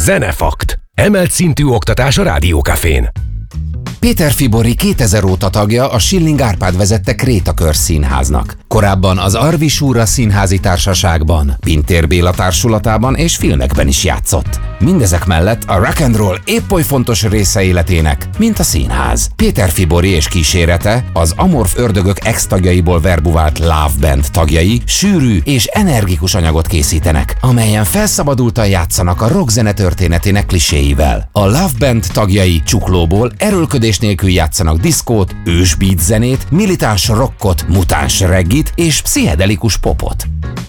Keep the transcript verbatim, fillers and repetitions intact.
Zenefakt. Emelt szintű oktatás a Rádiókafén. Péter Fibori kétezer óta tagja a Schilling Árpád vezette Krétakör Színháznak. Korábban az Arvi Súra Színházi Társaságban, Pintér Béla társulatában és filmekben is játszott. Mindezek mellett a rock and roll épp oly fontos része életének, mint a színház. Péter Fibori és kísérete, az amorf ördögök ex-tagjaiból verbuvált Love Band tagjai sűrű és energikus anyagot készítenek, amelyen felszabadultan játszanak a rockzene történetének kliséivel. A Love Band tagjai csuklóból erőlködés nélkül játszanak diszkót, ősbeat zenét, militáns rockot, mutáns reggit és pszichedelikus popot.